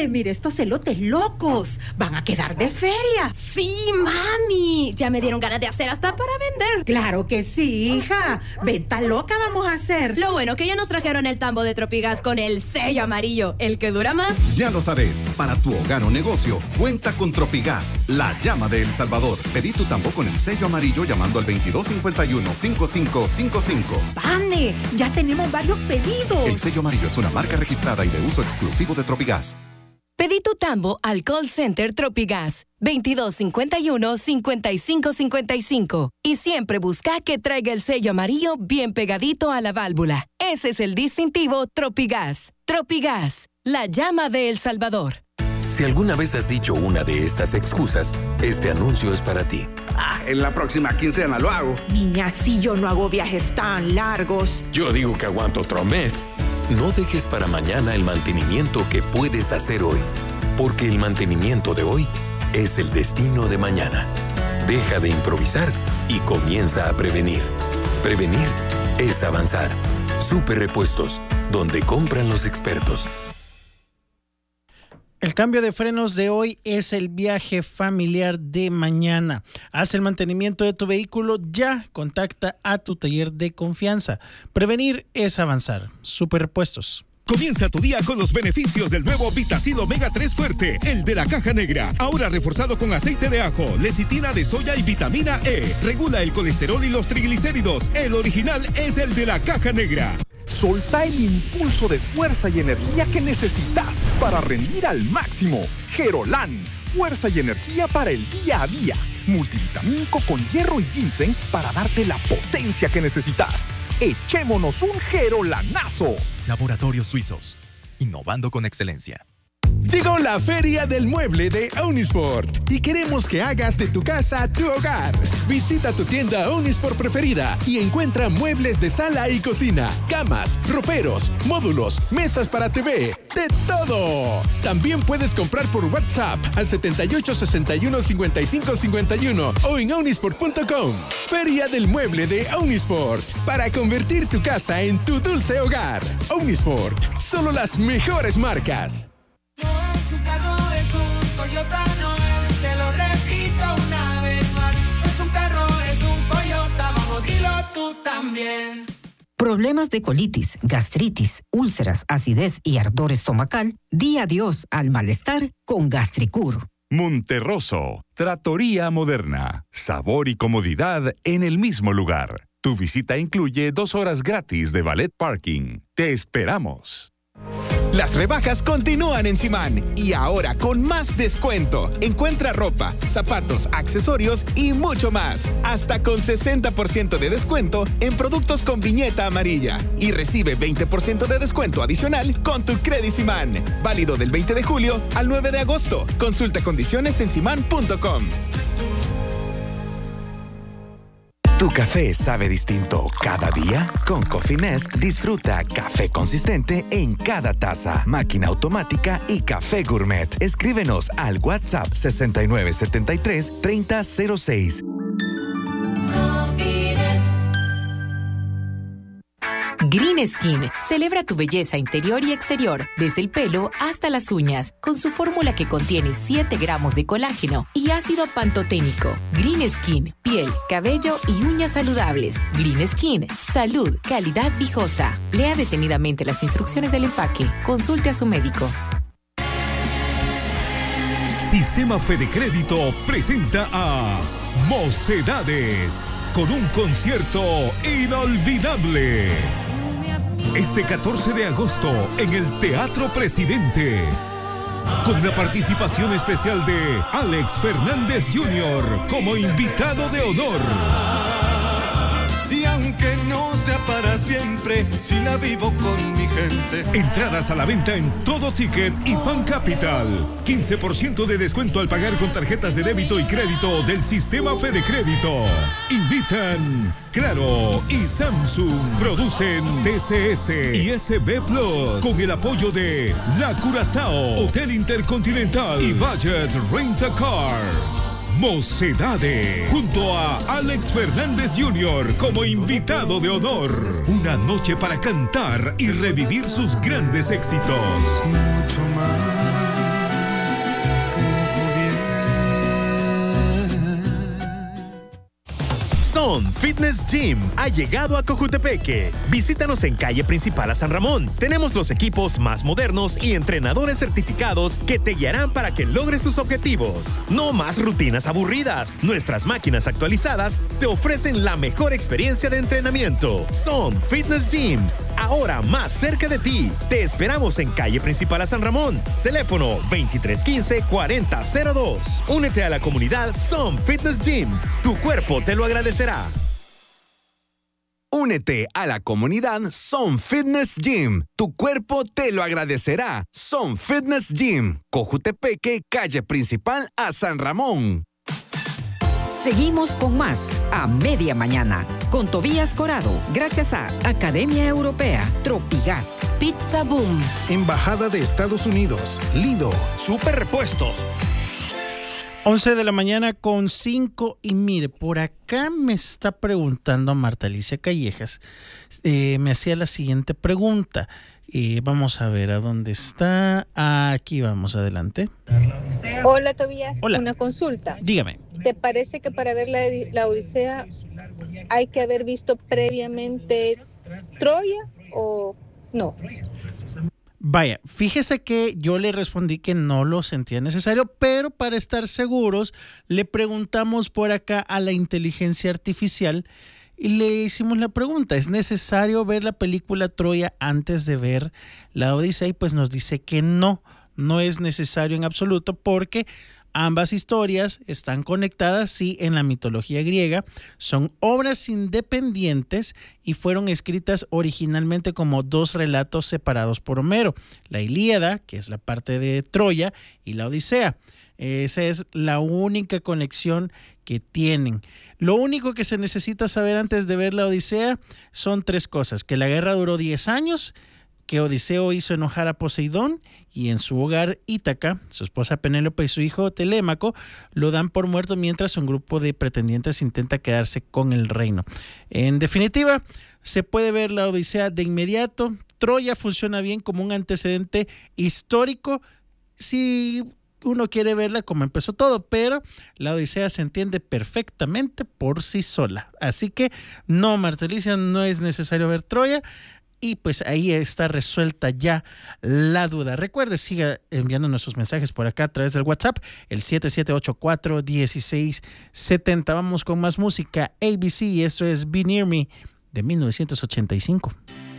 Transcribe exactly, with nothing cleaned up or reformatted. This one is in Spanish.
Vale, mire estos elotes locos. Van a quedar de feria. Sí, mami. Ya me dieron ganas de hacer hasta para vender. Claro que sí, hija. Venta loca vamos a hacer. Lo bueno que ya nos trajeron el tambo de Tropigas con el sello amarillo, el que dura más. Ya lo sabes, para tu hogar o negocio, cuenta con Tropigas, la llama de El Salvador. Pedí tu tambo con el sello amarillo llamando al veintidós cincuenta y uno, cincuenta y cinco cincuenta y cinco. Vane, ya tenemos varios pedidos. El sello amarillo es una marca registrada y de uso exclusivo de Tropigas. Pedí tu tambo al call center Tropigas, veintidós cincuenta y uno, cincuenta y cinco cincuenta y cinco. Y siempre busca que traiga el sello amarillo bien pegadito a la válvula. Ese es el distintivo Tropigas. Tropigas, la llama de El Salvador. Si alguna vez has dicho una de estas excusas, este anuncio es para ti. Ah, en la próxima quincena lo hago. Niña, si yo no hago viajes tan largos. Yo digo que aguanto otro mes. No dejes para mañana el mantenimiento que puedes hacer hoy, porque el mantenimiento de hoy es el destino de mañana. Deja de improvisar y comienza a prevenir. Prevenir es avanzar. Super Repuestos, donde compran los expertos. El cambio de frenos de hoy es el viaje familiar de mañana. Haz el mantenimiento de tu vehículo ya. Contacta a tu taller de confianza. Prevenir es avanzar. Superrepuestos. Comienza tu día con los beneficios del nuevo Vitacid Omega tres Fuerte, el de la caja negra. Ahora reforzado con aceite de ajo, lecitina de soya y vitamina E. Regula el colesterol y los triglicéridos. El original es el de la caja negra. Solta el impulso de fuerza y energía que necesitas para rendir al máximo. Gerolan, fuerza y energía para el día a día. Multivitamínico con hierro y ginseng para darte la potencia que necesitas. Echémonos un Gerolanazo. Laboratorios Suizos, innovando con excelencia. Llegó la Feria del Mueble de Omnisport y queremos que hagas de tu casa tu hogar. Visita tu tienda Omnisport preferida y encuentra muebles de sala y cocina, camas, roperos, módulos, mesas para T V, de todo. También puedes comprar por WhatsApp al setenta y ocho, sesenta y uno, cincuenta y cinco, cincuenta y uno o en omnisport punto com. Feria del Mueble de Omnisport para convertir tu casa en tu dulce hogar. Omnisport, solo las mejores marcas. No es un carro, es un Toyota, no es, te lo repito una vez más. Es un carro, es un Toyota, vamos, dilo tú también. Problemas de colitis, gastritis, úlceras, acidez y ardor estomacal, di adiós al malestar con Gastricur. Monterroso, Trattoria Moderna, sabor y comodidad en el mismo lugar. Tu visita incluye dos horas gratis de valet parking. Te esperamos. Las rebajas continúan en Simán y ahora con más descuento. Encuentra ropa, zapatos, accesorios y mucho más. Hasta con sesenta por ciento de descuento en productos con viñeta amarilla. Y recibe veinte por ciento de descuento adicional con tu Credit Simán. Válido del veinte de julio al nueve de agosto. Consulta condiciones en simán punto com. ¿Tu café sabe distinto cada día? Con Coffee Nest disfruta café consistente en cada taza, máquina automática y café gourmet. Escríbenos al WhatsApp sesenta y nueve setenta y tres, treinta cero seis. Green Skin celebra tu belleza interior y exterior, desde el pelo hasta las uñas, con su fórmula que contiene siete gramos de colágeno y ácido pantoténico. Green Skin, piel, cabello y uñas saludables. Green Skin, salud, calidad viejosa. Lea detenidamente las instrucciones del empaque. Consulte a su médico. Sistema Fede Crédito presenta a Mocedades con un concierto inolvidable. Este catorce de agosto en el Teatro Presidente, con la participación especial de Alex Fernández junior como invitado de honor. Y aunque no sea para siempre, si la vivo con mi gente. Entradas a la venta en Todo Ticket y Fan Capital. quince por ciento de descuento al pagar con tarjetas de débito y crédito del Sistema Fede Crédito. Invitan Claro y Samsung. Producen T C S y S B Plus. Con el apoyo de La Curazao, Hotel Intercontinental y Budget Rent a Car. Mocedades, junto a Alex Fernández junior como invitado de honor. Una noche para cantar y revivir sus grandes éxitos. Mucho más. Son Fitness Gym ha llegado a Cojutepeque. Visítanos en calle principal a San Ramón. Tenemos los equipos más modernos y entrenadores certificados que te guiarán para que logres tus objetivos. No más rutinas aburridas. Nuestras máquinas actualizadas te ofrecen la mejor experiencia de entrenamiento. Son Fitness Gym, ahora más cerca de ti. Te esperamos en calle principal a San Ramón. Teléfono veintitrés quince cuarenta cero dos. Únete a la comunidad Son Fitness Gym. Tu cuerpo te lo agradecerá. Únete a la comunidad Son Fitness Gym. Tu cuerpo te lo agradecerá. Son Fitness Gym. Cojutepeque, calle principal a San Ramón. Seguimos con más a media mañana con Tobías Corado, gracias a Academia Europea, Tropigas, Pizza Boom, Embajada de Estados Unidos, Lido, Super Repuestos. once de la mañana con cinco y mire, por acá me está preguntando Marta Alicia Callejas, eh, me hacía la siguiente pregunta. Eh, vamos a ver a dónde está. Aquí vamos, adelante. Hola, Tobías. Hola. Una consulta. Dígame. ¿Te parece que para ver la, la Odisea hay que haber visto previamente Troya o no? Vaya, fíjese que yo le respondí que no lo sentía necesario, pero para estar seguros le preguntamos por acá a la inteligencia artificial y le hicimos la pregunta, ¿es necesario ver la película Troya antes de ver la Odisea? Y pues nos dice que no, no es necesario en absoluto porque ambas historias están conectadas, sí, en la mitología griega, son obras independientes y fueron escritas originalmente como dos relatos separados por Homero, la Ilíada, que es la parte de Troya, y la Odisea. Esa es la única conexión que tienen. Lo único que se necesita saber antes de ver la Odisea son tres cosas: que la guerra duró diez años, que Odiseo hizo enojar a Poseidón y en su hogar Ítaca, su esposa Penélope y su hijo Telémaco lo dan por muerto mientras un grupo de pretendientes intenta quedarse con el reino. En definitiva, se puede ver la Odisea de inmediato. Troya funciona bien como un antecedente histórico si uno quiere verla como empezó todo, pero la Odisea se entiende perfectamente por sí sola. Así que no, Marta Alicia, no es necesario ver Troya. Y pues ahí está resuelta ya la duda. Recuerde, siga enviando nuestros mensajes por acá a través del WhatsApp, el siete siete ocho cuatro, uno seis siete cero. Vamos con más música. A B C, y esto es Be Near Me de mil novecientos ochenta y cinco.